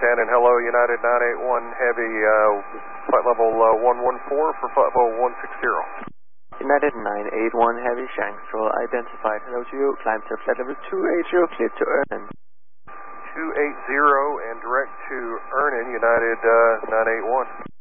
10, and hello, United 981 Heavy, flight level 114 for flight level 160. United 981 Heavy, Shanksville identified. Hello to you. Climb to flight level 280, clear to Ernan. 280 and direct to Ernan, United 981.